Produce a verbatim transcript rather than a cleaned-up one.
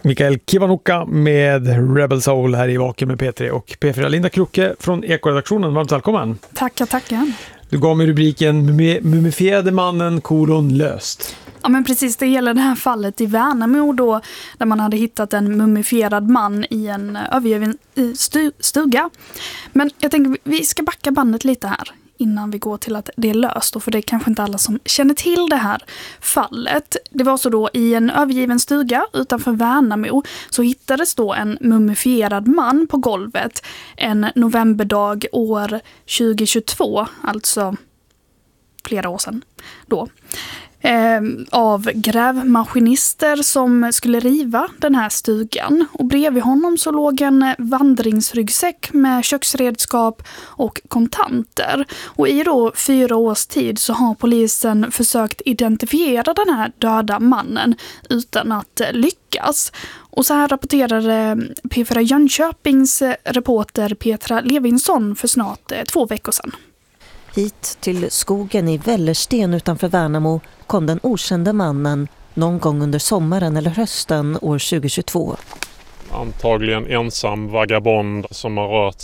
Mikael Kiwanuka med Rebel Soul här i Vaken med P tre och P fyra. Linda Klucke från Eko-redaktionen, varmt välkommen. Tackar, tackar. Du gav mig rubriken Mumifierade mannen kolon löst. Ja, men precis, det gäller det här fallet i Värnamo då, där man hade hittat en mumifierad man i en övergiven stu- stuga. Men jag tänker vi ska backa bandet lite här innan vi går till att det är löst, och för det är kanske inte alla som känner till det här fallet. Det var så då i en övergiven stuga utanför Värnamo så hittades då en mumifierad man på golvet en novemberdag år tjugohundratjugotvå, alltså flera år sedan då. Eh, av grävmaskinister som skulle riva den här stugan. Och bredvid honom så låg en vandringsryggsäck med köksredskap och kontanter. Och i då fyra års tid så har polisen försökt identifiera den här döda mannen utan att lyckas. Och så här rapporterade P fyra Jönköpings reporter Petra Levinsson för snart två veckor sedan. Hit till skogen i Vällersten utanför Värnamo kom den okände mannen någon gång under sommaren eller hösten år tjugohundratjugotvå. Antagligen ensam vagabond som har rört